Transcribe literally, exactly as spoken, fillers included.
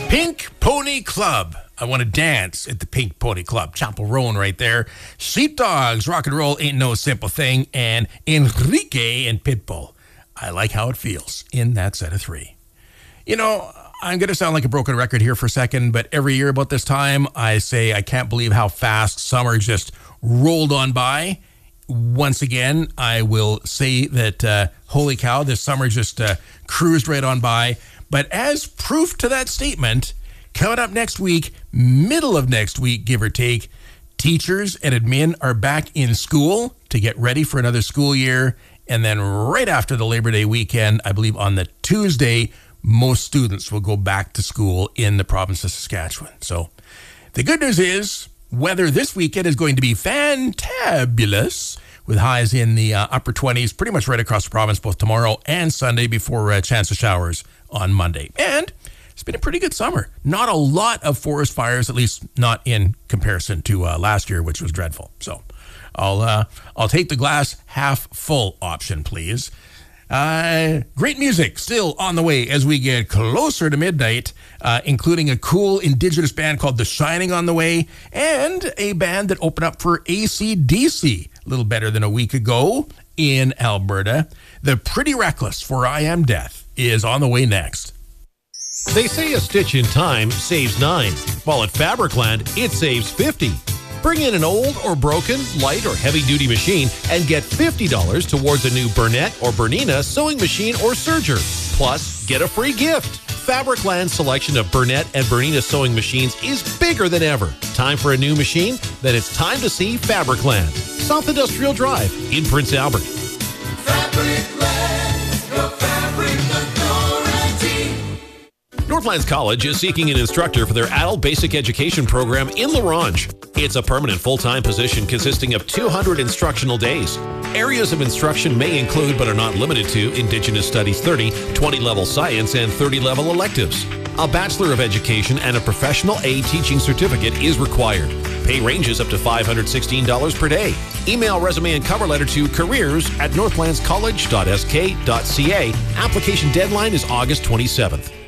Pink Pony Club. I want to dance at the Pink Pony Club. Chapel Roan right there. Sheepdogs, rock and roll ain't no simple thing. And Enrique and Pitbull. I like how it feels in that set of three. You know, I'm going to sound like a broken record here for a second, but every year about this time, I say I can't believe how fast summer just rolled on by. Once again, I will say that, uh, holy cow, this summer just uh, cruised right on by. But as proof to that statement, coming up next week, middle of next week, give or take, teachers and admin are back in school to get ready for another school year. And then right after the Labor Day weekend, I believe on the Tuesday, most students will go back to school in the province of Saskatchewan. So the good news is weather this weekend is going to be fantabulous with highs in the uh, upper twenties, pretty much right across the province, both tomorrow and Sunday before a chance of showers on Monday. And it's been a pretty good summer. Not a lot of forest fires, at least not in comparison to uh, last year, which was dreadful. So I'll uh, I'll take the glass half full option, please. Uh, great music still on the way as we get closer to midnight, uh, including a cool Indigenous band called The Shining on the way, and a band that opened up for A C D C a little better than a week ago in Alberta. The Pretty Reckless for I Am Death is on the way next. They say a stitch in time saves nine, while at Fabricland, it saves fifty. Bring in an old or broken, light or heavy-duty machine and get fifty dollars towards a new Burnett or Bernina sewing machine or serger. Plus, get a free gift. Fabricland's selection of Burnett and Bernina sewing machines is bigger than ever. Time for a new machine? Then it's time to see Fabricland. South Industrial Drive in Prince Albert. Fabricland, your fabric authority. Northlands College is seeking an instructor for their adult basic education program in La Ronge. It's a permanent full-time position consisting of two hundred instructional days. Areas of instruction may include, but are not limited to, Indigenous Studies thirty, twenty-level science, and thirty-level electives. A Bachelor of Education and a Professional A Teaching Certificate is required. Pay ranges up to five hundred sixteen dollars per day. Email resume and cover letter to careers at northlands college dot s k dot c a. Application deadline is August twenty-seventh.